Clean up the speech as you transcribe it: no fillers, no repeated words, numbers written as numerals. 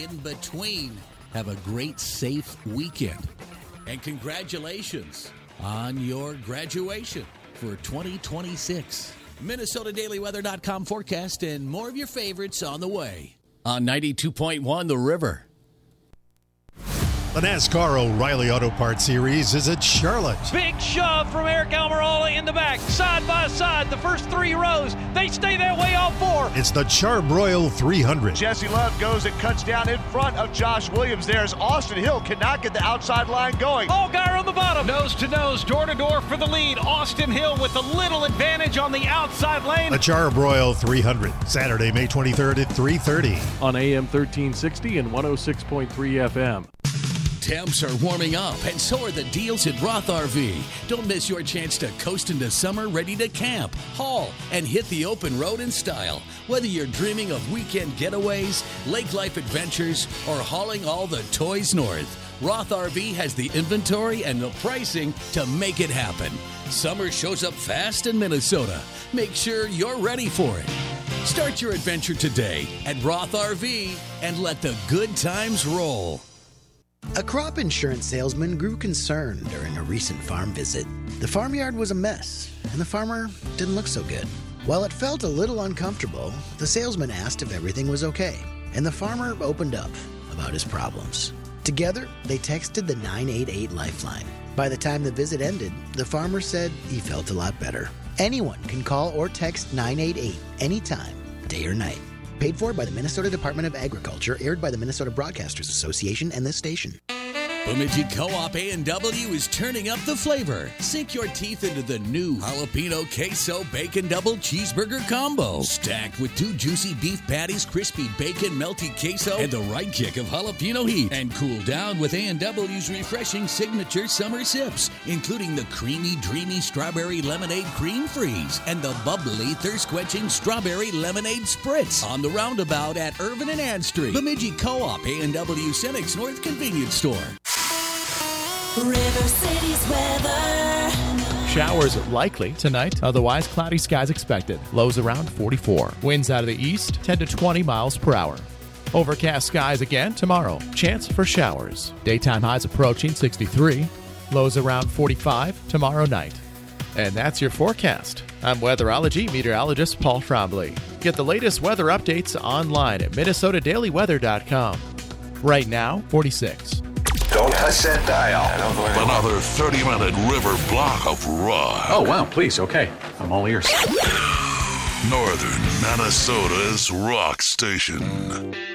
in between. Have a great, safe weekend. And congratulations on your graduation for 2026. MinnesotaDailyWeather.com forecast and more of your favorites on the way. On 92.1 The River. The NASCAR O'Reilly Auto Parts Series is at Charlotte. Big shove from Eric Almirola in the back, side by side, the first 3 rows. They stay that way all 4. It's the Char-Broil 300. Jesse Love goes and cuts down in front of Josh Williams. There's Austin Hill, cannot get the outside line going. Allgaier on the bottom. Nose to nose, door to door for the lead. Austin Hill with a little advantage on the outside lane. The Char-Broil 300, Saturday, May 23rd at 3:30. On AM 1360 and 106.3 FM. Temps are warming up, and so are the deals at Roth RV. Don't miss your chance to coast into summer ready to camp, haul, and hit the open road in style. Whether you're dreaming of weekend getaways, lake life adventures, or hauling all the toys north, Roth RV has the inventory and the pricing to make it happen. Summer shows up fast in Minnesota. Make sure you're ready for it. Start your adventure today at Roth RV and let the good times roll. A crop insurance salesman grew concerned during a recent farm visit. The farmyard was a mess, and the farmer didn't look so good. While it felt a little uncomfortable, the salesman asked if everything was okay, and the farmer opened up about his problems. Together, they texted the 988 Lifeline. By the time the visit ended, the farmer said he felt a lot better. Anyone can call or text 988 anytime, day or night. Paid for by the Minnesota Department of Agriculture, aired by the Minnesota Broadcasters Association and this station. Bemidji Co-op A&W is turning up the flavor. Sink your teeth into the new Jalapeno Queso Bacon Double Cheeseburger Combo. Stacked with 2 juicy beef patties, crispy bacon, melty queso, and the right kick of jalapeno heat. And cool down with A&W's refreshing signature summer sips, including the creamy, dreamy strawberry lemonade cream freeze and the bubbly, thirst-quenching strawberry lemonade spritz. On the roundabout at Irvin and Ann Street. Bemidji Co-op A&W Senex North Convenience Store. River City's weather. Showers likely tonight, otherwise cloudy skies expected. Lows around 44. Winds out of the east, 10 to 20 miles per hour. Overcast skies again tomorrow. Chance for showers. Daytime highs approaching 63. Lows around 45 tomorrow night. And that's your forecast. I'm weatherology meteorologist Paul Trombley. Get the latest weather updates online at MinnesotaDailyWeather.com. Right now, 46. Don't touch that dial. Another 30-minute river block of rock. Oh, wow, please, okay. I'm all ears. Northern Minnesota's rock station.